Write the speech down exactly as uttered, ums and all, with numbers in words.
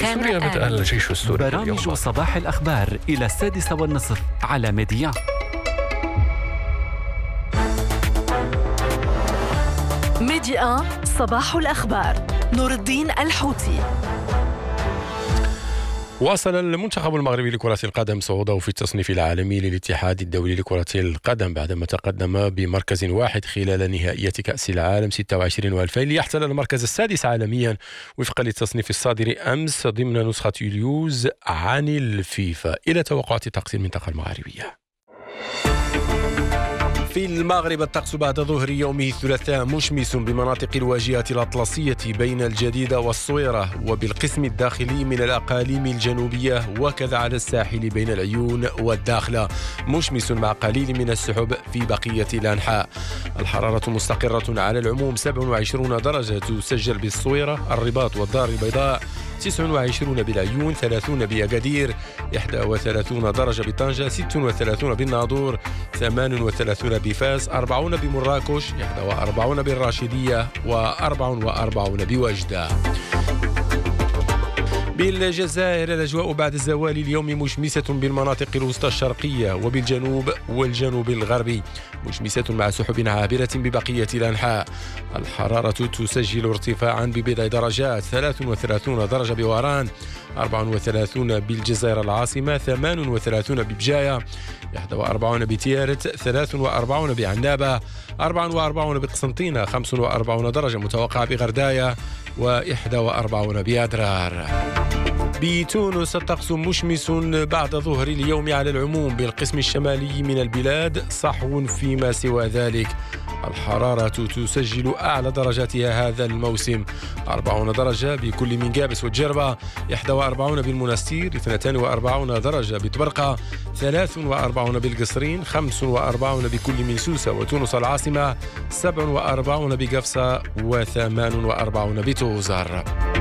في سوريا بدأ الجيش السوري برامج صباح الأخبار إلى السادسة والنصف على ميديا. ميديا صباح الأخبار. نور الدين الحوتي. واصل المنتخب المغربي لكرة القدم صعوده في التصنيف العالمي للاتحاد الدولي لكرة القدم بعدما تقدم بمركز واحد خلال نهائية كأس العالم ستة وعشرين وألفين ليحتل المركز السادس عالميا وفقا للتصنيف الصادر أمس ضمن نسخة يوليوز عن الفيفا. إلى توقعات طقس المنطقة المغربية. في المغرب الطقس بعد ظهر يوم الثلاثاء مشمس بمناطق الواجهة الأطلسية بين الجديدة والصويرة وبالقسم الداخلي من الأقاليم الجنوبية وكذا على الساحل بين العيون والداخلة مشمس مع قليل من السحب في بقية الأنحاء. الحرارة مستقرة على العموم سبعة وعشرين درجة تسجل بالصويرة الرباط والدار البيضاء، تسعة وعشرين بالعيون، ثلاثين بأكادير، واحد وثلاثين درجة بطنجة، ستة وثلاثين بالناظور، ثمانية وثلاثين بفاس، أربعين بمراكش، واحد وأربعين بالراشدية وأربعة وأربعين بوجدة. بالجزائر الأجواء بعد الزوال اليوم مشمسة بالمناطق الوسطى الشرقية وبالجنوب والجنوب الغربي، مشمسة مع سحب عابرة ببقية الأنحاء. الحرارة تسجل ارتفاعا ببضع درجات، ثلاثة وثلاثين درجة بواران، أربعة وثلاثين بالجزائر العاصمة، ثمانية وثلاثين ببجاية، واحد وأربعين بتيارت، ثلاثة وأربعين بعنابة، أربعة وأربعين بقسنطينة، خمسة وأربعين درجة متوقعة بغرداية، وواحد وأربعين بأدرار. بتونس الطقس مشمس بعد ظهر اليوم على العموم بالقسم الشمالي من البلاد، صحو فيما سوى ذلك. الحرارة تسجل أعلى درجاتها هذا الموسم، أربعين درجة بكل من قابس والجربة، واحد وأربعين بالمنستير، اثنين وأربعين درجة بطبرقة، ثلاثة وأربعين بالقصرين، خمسة وأربعين بكل من سوسة وتونس العاصمة، سبعة وأربعين بقفصة، وثمان وأربعين بتوزر.